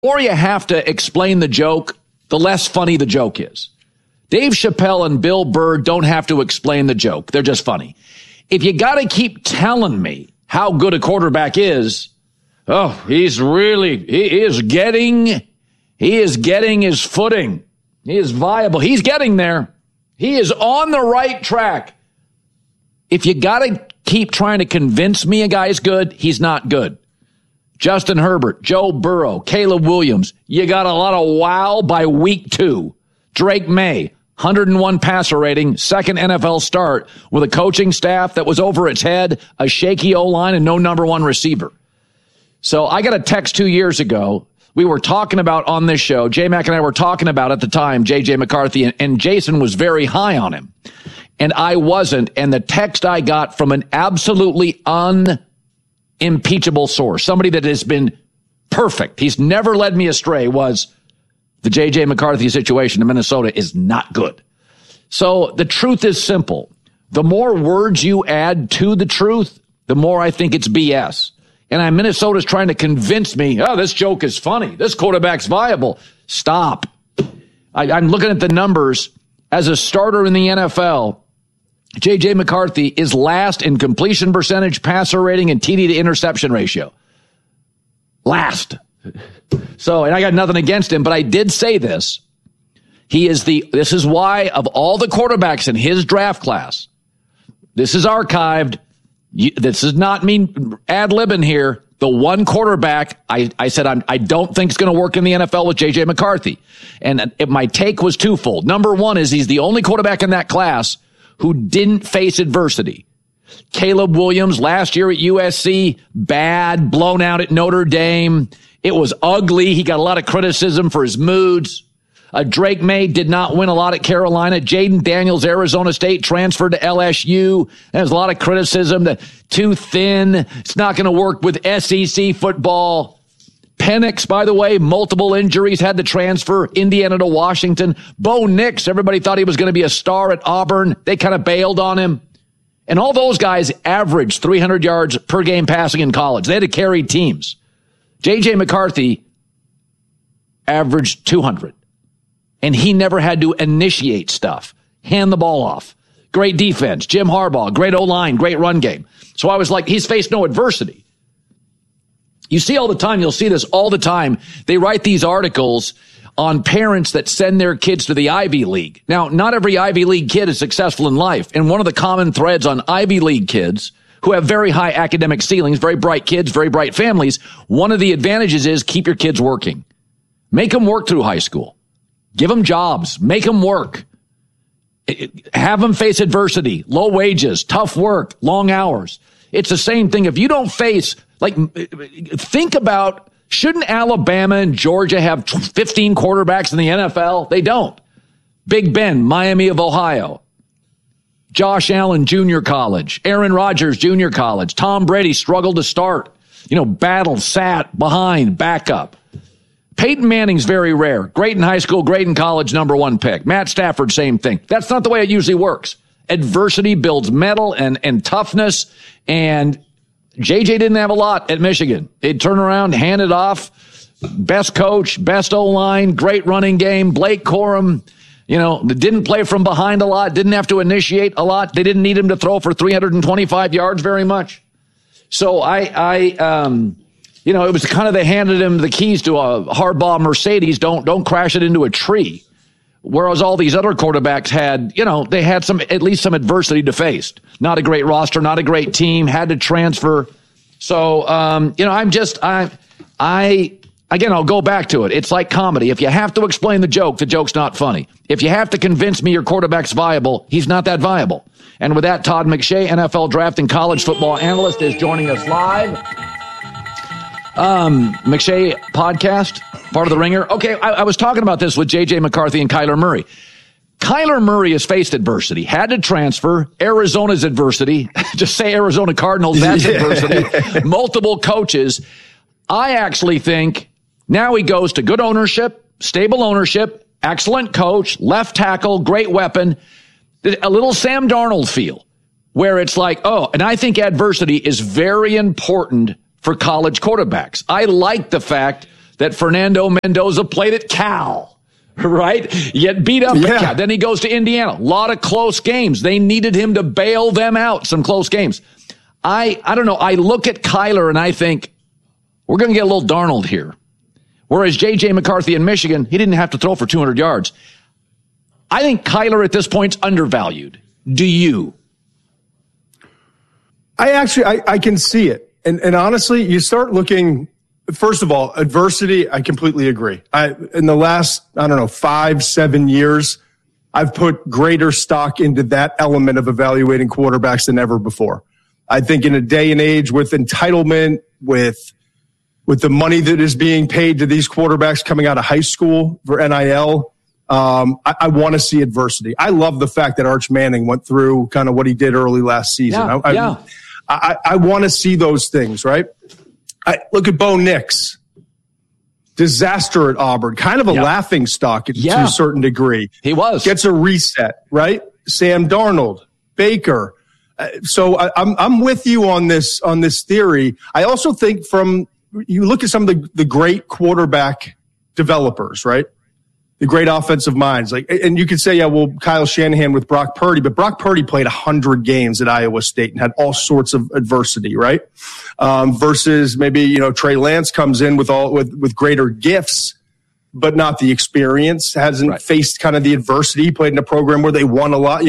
more you have to explain the joke, the less funny the joke is. Dave Chappelle and Bill Burr don't have to explain the joke. They're just funny. If you got to keep telling me how good a quarterback is, he is getting his footing. He is viable. He's getting there. He is on the right track. If you got to keep trying to convince me a guy's good, he's not good. Justin Herbert, Joe Burrow, Caleb Williams, you got a lot of wow by week 2. Drake May, 101 passer rating, second NFL start with a coaching staff that was over its head, a shaky O-line, and no number one receiver. So I got a text 2 years ago. We were talking about on this show, J-Mac and I were talking about at the time, J.J. McCarthy, and Jason was very high on him. And I wasn't. And the text I got from an absolutely unimpeachable source, somebody that has been perfect, he's never led me astray, was the J.J. McCarthy situation in Minnesota is not good. So the truth is simple. The more words you add to the truth, the more I think it's BS. And Minnesota's trying to convince me, this joke is funny. This quarterback's viable. Stop. I'm looking at the numbers. As a starter in the NFL, J.J. McCarthy is last in completion percentage, passer rating, and TD to interception ratio. Last. So, and I got nothing against him, but I did say this. This is why of all the quarterbacks in his draft class, this is archived. This is not me ad-libbing here. The one quarterback I said I don't think is going to work in the NFL with J.J. McCarthy. And my take was twofold. Number one is he's the only quarterback in that class who didn't face adversity. Caleb Williams last year at USC, bad, blown out at Notre Dame. It was ugly. He got a lot of criticism for his moods. Drake May did not win a lot at Carolina. Jaden Daniels, Arizona State, transferred to LSU. There's a lot of criticism that too thin. It's not going to work with SEC football. Penix, by the way, multiple injuries, had to transfer Indiana to Washington. Bo Nix, everybody thought he was going to be a star at Auburn. They kind of bailed on him. And all those guys averaged 300 yards per game passing in college. They had to carry teams. J.J. McCarthy averaged 200. And he never had to initiate stuff, hand the ball off. Great defense, Jim Harbaugh, great O-line, great run game. So I was like, he's faced no adversity. You see all the time, you'll see this all the time. They write these articles on parents that send their kids to the Ivy League. Now, not every Ivy League kid is successful in life. And one of the common threads on Ivy League kids who have very high academic ceilings, very bright kids, very bright families, one of the advantages is keep your kids working. Make them work through high school. Give them jobs. Make them work. Have them face adversity, low wages, tough work, long hours. It's the same thing. If you don't face, think about, shouldn't Alabama and Georgia have 15 quarterbacks in the NFL? They don't. Big Ben, Miami of Ohio. Josh Allen, junior college. Aaron Rodgers, junior college. Tom Brady struggled to start. Battled, sat, behind, backup. Peyton Manning's very rare. Great in high school, great in college, number one pick. Matt Stafford, same thing. That's not the way it usually works. Adversity builds mettle and toughness, and JJ didn't have a lot at Michigan. He'd turn around, hand it off. Best coach, best O-line, great running game. Blake Corum, didn't play from behind a lot, didn't have to initiate a lot. They didn't need him to throw for 325 yards very much. So it was kind of they handed him the keys to a Harbaugh Mercedes. Don't crash it into a tree. Whereas all these other quarterbacks had, they had at least some adversity to face. Not a great roster, not a great team, had to transfer. So, again, I'll go back to it. It's like comedy. If you have to explain the joke's not funny. If you have to convince me your quarterback's viable, he's not that viable. And with that, Todd McShay, NFL draft and college football analyst, is joining us live. McShay podcast, part of the Ringer. Okay, I was talking about this with J.J. McCarthy and Kyler Murray. Kyler Murray has faced adversity, had to transfer. Arizona's adversity. Just say Arizona Cardinals, that's adversity. Multiple coaches. I actually think now he goes to good ownership, stable ownership, excellent coach, left tackle, great weapon. A little Sam Darnold feel where it's like, and I think adversity is very important for college quarterbacks. I like the fact that Fernando Mendoza played at Cal, right? Yet beat up at Cal. Then he goes to Indiana. A lot of close games. They needed him to bail them out, some close games. I don't know. I look at Kyler and I think, we're going to get a little Darnold here. Whereas J.J. McCarthy in Michigan, he didn't have to throw for 200 yards. I think Kyler at this point's undervalued. Do you? I can see it. And honestly, you start looking, first of all, adversity, I completely agree. In the last, 5-7 years, I've put greater stock into that element of evaluating quarterbacks than ever before. I think in a day and age with entitlement, with the money that is being paid to these quarterbacks coming out of high school for NIL, I want to see adversity. I love the fact that Arch Manning went through kind of what he did early last season. I want to see those things, right? Look at Bo Nix. Disaster at Auburn. Kind of a laughing stock to a certain degree. He was. Gets a reset, right? Sam Darnold, Baker. So I'm with you on this theory. I also think you look at some of the great quarterback developers, right? The great offensive minds, and you could say, Kyle Shanahan with Brock Purdy, but Brock Purdy played 100 games at Iowa State and had all sorts of adversity, right? Versus maybe, Trey Lance comes in with greater gifts, but not the experience, hasn't faced kind of the adversity. He played in a program where they won a lot,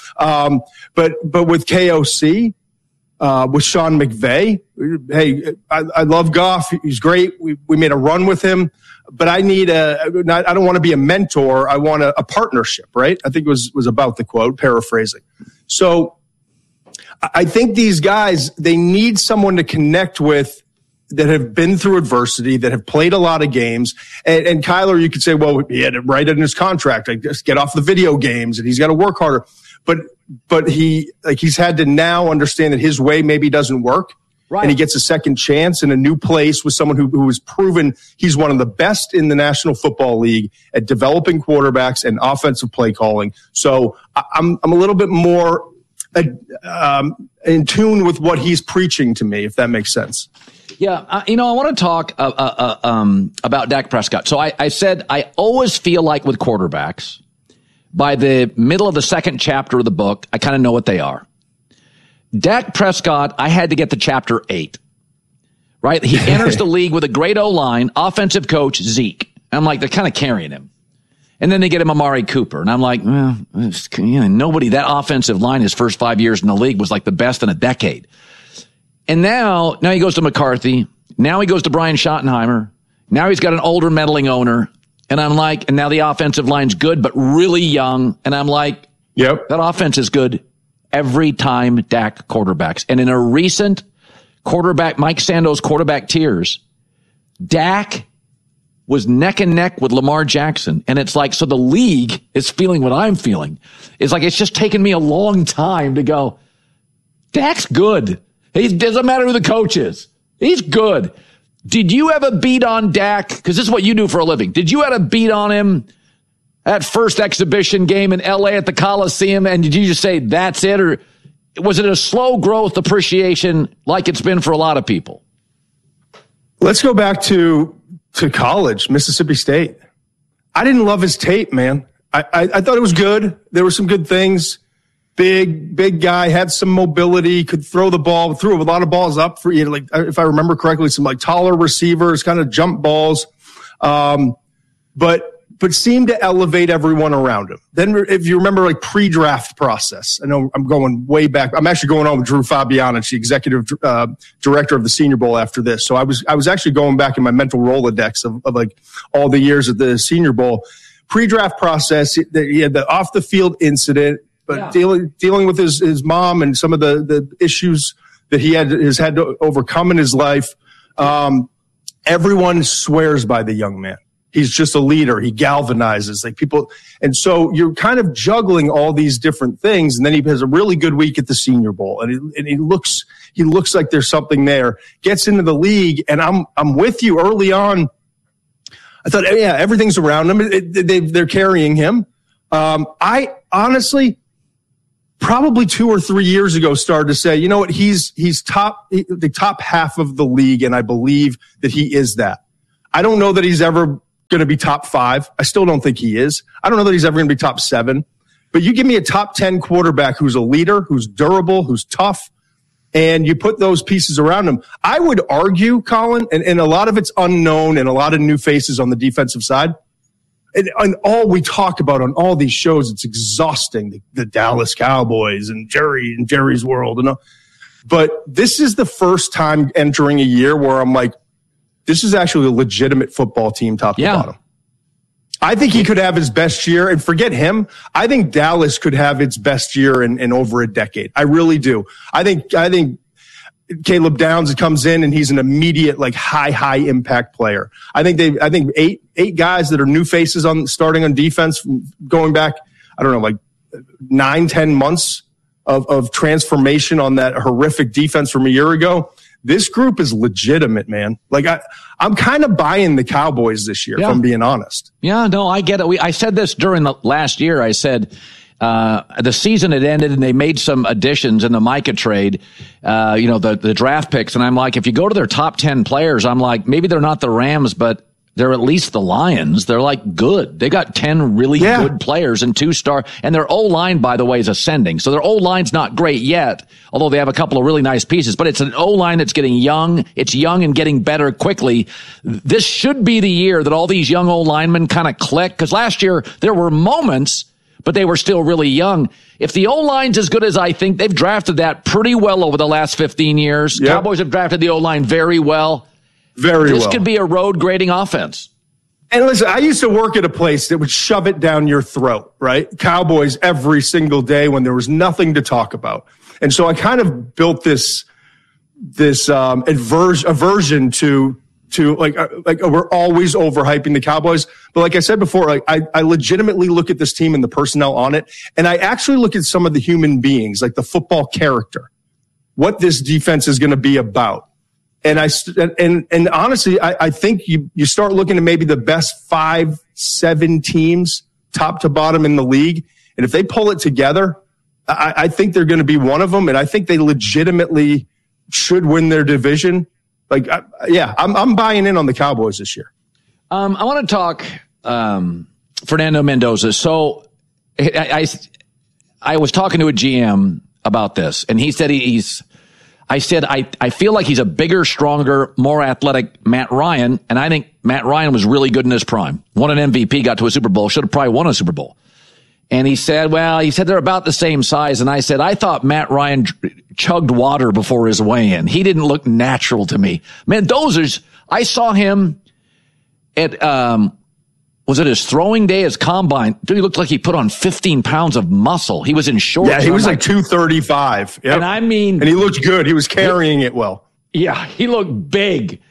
but with KOC, with Sean McVay, hey, I love Goff. He's great. We made a run with him. But I don't want to be a mentor. I want a partnership, right? I think it was about the quote, paraphrasing. So I think these guys, they need someone to connect with that have been through adversity, that have played a lot of games. And Kyler, you could say, well, he had it right in his contract. Just get off the video games and he's got to work harder. But he's had to now understand that his way maybe doesn't work. Right. And he gets a second chance in a new place with someone who has proven he's one of the best in the National Football League at developing quarterbacks and offensive play calling. So I'm a little bit more in tune with what he's preaching to me, if that makes sense. Yeah, I want to talk about Dak Prescott. So I said I always feel like with quarterbacks, by the middle of the second chapter of the book, I kind of know what they are. Dak Prescott, I had to get to chapter 8, right? He enters the league with a great O-line, offensive coach, Zeke. I'm like, they're kind of carrying him. And then they get him Amari Cooper. And I'm like, nobody, that offensive line his first 5 years in the league was like the best in a decade. And now he goes to McCarthy. Now he goes to Brian Schottenheimer. Now he's got an older meddling owner. And I'm like, and now the offensive line's good, but really young. And I'm like, that offense is good every time Dak quarterbacks. And in a recent Mike Sando's quarterback tiers, Dak was neck and neck with Lamar Jackson. And it's like, so the league is feeling what I'm feeling. It's like, it's just taken me a long time to go, Dak's good. He doesn't matter who the coach is. He's good. Did you have a beat on Dak? Because this is what you do for a living. Did you have a beat on him at first exhibition game in L.A. at the Coliseum? And did you just say, that's it? Or was it a slow growth appreciation like it's been for a lot of people? Let's go back to college, Mississippi State. I didn't love his tape, man. I thought it was good. There were some good things. Big guy, had some mobility, could throw the ball, threw a lot of balls up for you. Like, if I remember correctly, some like taller receivers, kind of jump balls. But seemed to elevate everyone around him. Then if you remember, like pre-draft process, I know I'm going way back. I'm actually going on with Drew Fabianich, the executive director of the Senior Bowl after this. So I was actually going back in my mental Rolodex of like all the years at the Senior Bowl. Pre-draft process, he had the off the field incident, but dealing with his mom and some of the issues that he has had to overcome in his life. Everyone swears by the young man. He's just a leader. He galvanizes like people. And so you're kind of juggling all these different things. And then he has a really good week at the Senior Bowl. And he looks like there's something there. Gets into the league. And I'm with you early on. I thought, everything's around him. They're carrying him. I honestly, probably 2 or 3 years ago, started to say, you know what? He's the top half of the league. And I believe that he is that. I don't know that he's ever going to be top 5. I still don't think he is. I don't know that he's ever going to be top 7. But you give me a top 10 quarterback who's a leader, who's durable, who's tough, and you put those pieces around him. I would argue, Colin, and a lot of it's unknown and a lot of new faces on the defensive side. And all we talk about on all these shows, it's exhausting. The Dallas Cowboys and Jerry's world. But this is the first time entering a year where I'm like, this is actually a legitimate football team top to bottom. I think he could have his best year, and forget him. I think Dallas could have its best year in over a decade. I really do. I think Caleb Downs comes in and he's an immediate, like, high impact player. I think eight guys that are new faces starting on defense, going back, I don't know, like 9-10 months of transformation on that horrific defense from a year ago. This group is legitimate, man. Like, I'm kind of buying the Cowboys this year, if I'm being honest. Yeah, no, I get it. I said this during the last year. I said the season had ended and they made some additions in the Micah trade, the draft picks. And I'm like, if you go to their top 10 players, I'm like, maybe they're not the Rams, but they're at least the Lions. They're like good. They got 10 really good players and 2-star. And their O-line, by the way, is ascending. So their O-line's not great yet, although they have a couple of really nice pieces. But it's an O-line that's getting young. It's young and getting better quickly. This should be the year that all these young O-linemen kind of click. Because last year there were moments, but they were still really young. If the O-line's as good as I think, they've drafted that pretty well over the last 15 years. Yep. Cowboys have drafted the O-line very well. This could be a road grading offense. And listen, I used to work at a place that would shove it down your throat, right? Cowboys every single day when there was nothing to talk about. And so I kind of built this aversion to like we're always overhyping the Cowboys. But like I said before, like I legitimately look at this team and the personnel on it. And I actually look at some of the human beings, like the football character, what this defense is going to be about. And honestly, I think you start looking at maybe the best 5-7 teams, top to bottom in the league. And if they pull it together, I think they're going to be one of them. And I think they legitimately should win their division. Like, I'm buying in on the Cowboys this year. I want to talk Fernando Mendoza. So I was talking to a GM about this, and he said I said, I feel like he's a bigger, stronger, more athletic Matt Ryan, and I think Matt Ryan was really good in his prime. Won an MVP, got to a Super Bowl, should have probably won a Super Bowl. And he said they're about the same size. And I said, I thought Matt Ryan chugged water before his weigh-in. He didn't look natural to me. Mendoza's, I saw him at, was it his throwing day, his combine? Dude, he looked like he put on 15 pounds of muscle. He was in shorts. Yeah, he was like 235. Yep. And he looked good. He was carrying it well. Yeah, he looked big.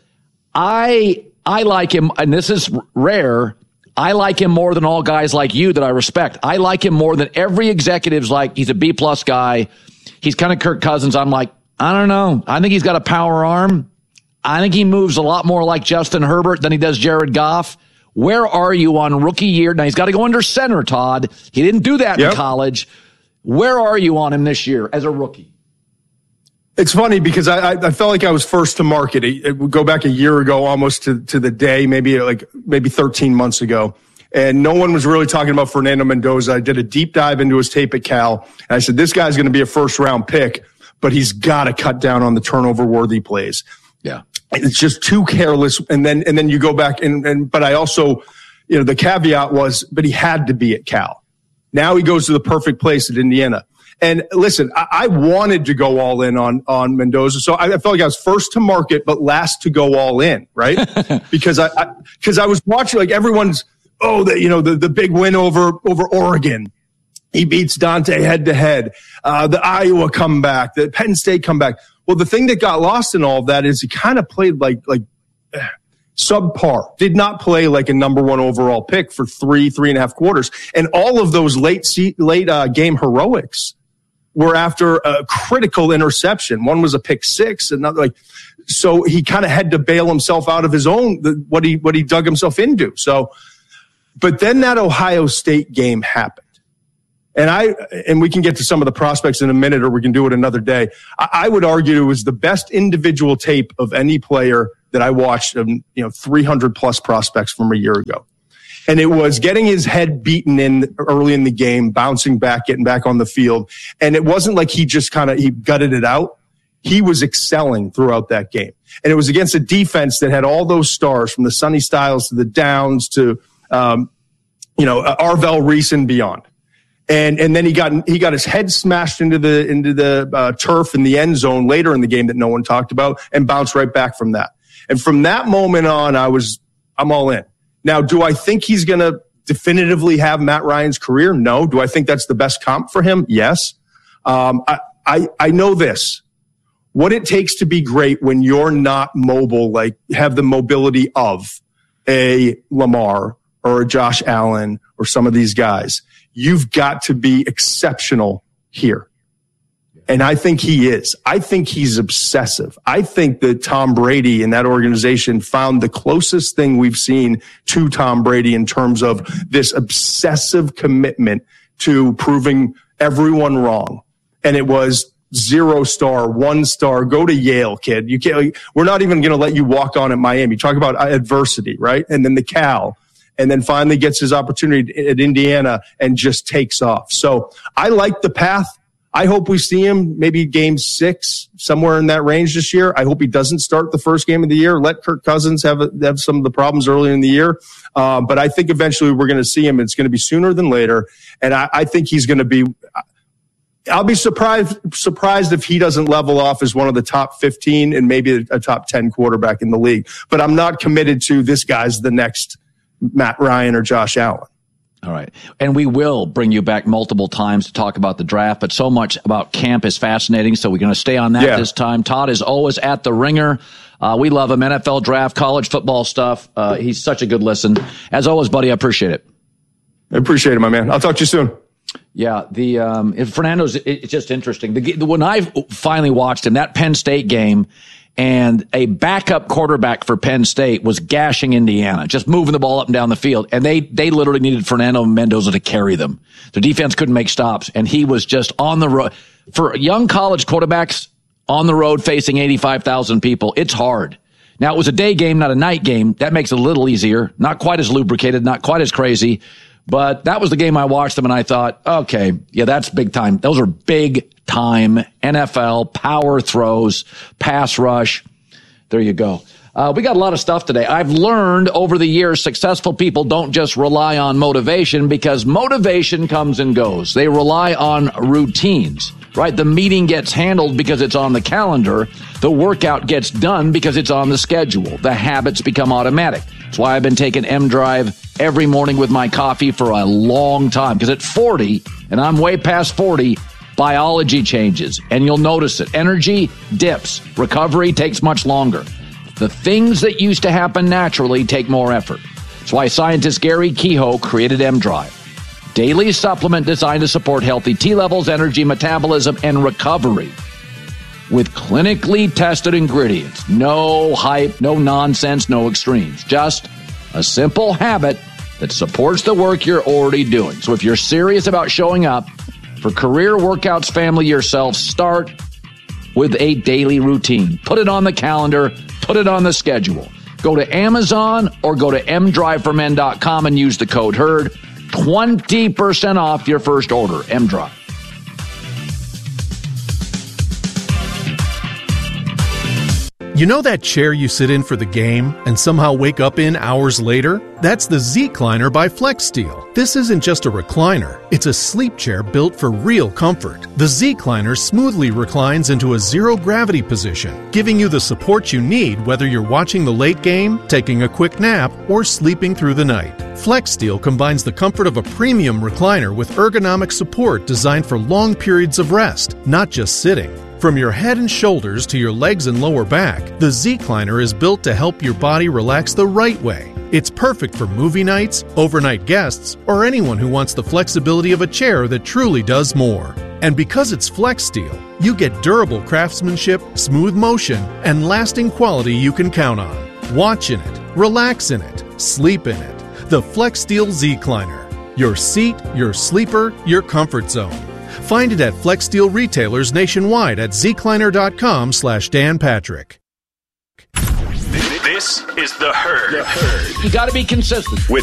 I like him, and this is rare. I like him more than all guys like you that I respect. I like him more than every executive's like, he's a B+ guy. He's kind of Kirk Cousins. I'm like, I don't know. I think he's got a power arm. I think he moves a lot more like Justin Herbert than he does Jared Goff. Where are you on rookie year? Now, he's got to go under center, Todd. He didn't do that in college. Where are you on him this year as a rookie? It's funny because I felt like I was first to market. It would go back a year ago, almost to the day, maybe 13 months ago. And no one was really talking about Fernando Mendoza. I did a deep dive into his tape at Cal. And I said, this guy's going to be a first-round pick, but he's got to cut down on the turnover-worthy plays. Yeah. It's just too careless. And then you go back but I also, the caveat was, but he had to be at Cal. Now he goes to the perfect place at Indiana. And listen, I wanted to go all in on Mendoza. So I felt like I was first to market, but last to go all in, right? because I was watching, like, everyone's, the big win over Oregon. He beats Dante head to head. The Iowa comeback, the Penn State comeback. Well, the thing that got lost in all of that is he kind of played like subpar. Did not play like a number one overall pick for 3.5 quarters. And all of those late game heroics were after a critical interception. One was a pick six, another so he kind of had to bail himself out of his own what he dug himself into. So, but then that Ohio State game happened. And we can get to some of the prospects in a minute, or we can do it another day. I would argue it was the best individual tape of any player that I watched, 300 plus prospects from a year ago. And it was getting his head beaten in early in the game, bouncing back, getting back on the field. And it wasn't like he just he gutted it out. He was excelling throughout that game. And it was against a defense that had all those stars, from the Sonny Styles to the Downs to, Arvell Reese and beyond. And then he got his head smashed into the turf in the end zone later in the game that no one talked about, and bounced right back from that. And from that moment on, I'm all in. Now, do I think he's going to definitively have Matt Ryan's career? No. Do I think that's the best comp for him? Yes. I know this. What it takes to be great when you're not mobile, like have the mobility of a Lamar or a Josh Allen or some of these guys, you've got to be exceptional here. And I think he is. I think he's obsessive. I think that Tom Brady and that organization found the closest thing we've seen to Tom Brady in terms of this obsessive commitment to proving everyone wrong. And it was 0-star, 1-star, go to Yale, kid. You can't, we're not even going to let you walk on at Miami. Talk about adversity, right? And then the Cal. And then finally gets his opportunity at Indiana and just takes off. So I like the path. I hope we see him maybe game 6, somewhere in that range this year. I hope he doesn't start the first game of the year. Let Kirk Cousins have some of the problems early in the year. But I think eventually we're going to see him. It's going to be sooner than later. And I think he's going to be, I'll be surprised if he doesn't level off as one of the top 15 and maybe a top 10 quarterback in the league. But I'm not committed to this guy's the next Matt Ryan or Josh Allen. All right. And we will bring you back multiple times to talk about the draft, but so much about camp is fascinating, so we're going to stay on that this time. Todd is always at the Ringer. We love him. NFL draft, college football stuff. He's such a good listen. As always, buddy, I appreciate it. I appreciate it, my man. I'll talk to you soon. Yeah, Fernando's, it's just interesting. When I finally watched him, that Penn State game, and a backup quarterback for Penn State was gashing Indiana, just moving the ball up and down the field. And they literally needed Fernando Mendoza to carry them. The defense couldn't make stops, and he was just on the road. For young college quarterbacks on the road facing 85,000 people, it's hard. Now, it was a day game, not a night game. That makes it a little easier. Not quite as lubricated, not quite as crazy. But that was the game I watched them, and I thought, okay, yeah, that's big time. Those are big time NFL power throws, pass rush. There you go. We got a lot of stuff today. I've learned over the years, successful people don't just rely on motivation, because motivation comes and goes. They rely on routines, right? The meeting gets handled because it's on the calendar. The workout gets done because it's on the schedule. The habits become automatic. That's why I've been taking M-Drive every morning with my coffee for a long time, because at 40, and I'm way past 40, biology changes, and you'll notice it. Energy dips. Recovery takes much longer. The things that used to happen naturally take more effort. That's why scientist Gary Kehoe created M-Drive. Daily supplement designed to support healthy T levels, energy, metabolism, and recovery. With clinically tested ingredients. No hype, no nonsense, no extremes. Just a simple habit that supports the work you're already doing. So if you're serious about showing up for career workouts, family, yourself, start with a daily routine. Put it on the calendar. Put it on the schedule. Go to Amazon or go to mdriveformen.com and use the code HERD. 20% off your first order. M-Drive. You know that chair you sit in for the game and somehow wake up in hours later? That's the Z-Cliner by FlexSteel. This isn't just a recliner. It's a sleep chair built for real comfort. The Z-Cliner smoothly reclines into a zero-gravity position, giving you the support you need whether you're watching the late game, taking a quick nap, or sleeping through the night. FlexSteel combines the comfort of a premium recliner with ergonomic support designed for long periods of rest, not just sitting. From your head and shoulders to your legs and lower back, the Z-Cliner is built to help your body relax the right way. It's perfect for movie nights, overnight guests, or anyone who wants the flexibility of a chair that truly does more. And because it's FlexSteel, you get durable craftsmanship, smooth motion, and lasting quality you can count on. Watch in it, relax in it, sleep in it. The FlexSteel Z-Cliner. Your seat, your sleeper, your comfort zone. Find it at FlexSteel retailers nationwide at zcliner.com/Dan Patrick. This is The Herd. You got to be consistent. With